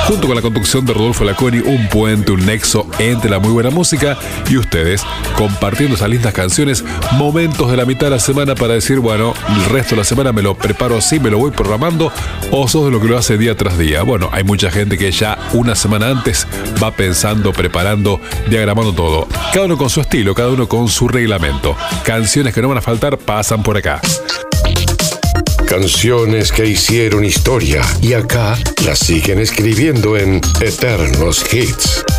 junto con la conducción de Rodolfo Laconi, un puente, un nexo entre la muy buena música y ustedes, compartiendo esas lindas canciones, momentos de la mitad de la semana para decir, bueno, el resto de la semana me lo preparo así, me lo voy programando, o sos de lo que lo hace día tras día. Bueno, hay mucha gente que ya una semana antes va pensando, preparando, diagramando todo. Cada uno con su estilo, cada uno con su reglamento. Canciones que no van a faltar pasan por acá. Canciones que hicieron historia y acá las siguen escribiendo en Eternos Hits.